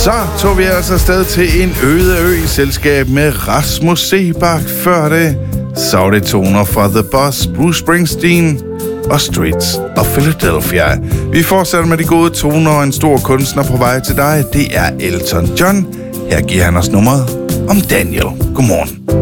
Så tog vi altså afsted til en øde ø i selskab med Rasmus Seebach. Før det, så det toner fra The Boss, Bruce Springsteen og Streets of Philadelphia. Vi fortsætter med de gode toner og en stor kunstner på vej til dig. Det er Elton John. Her giver han os nummeret om Daniel. Godmorgen.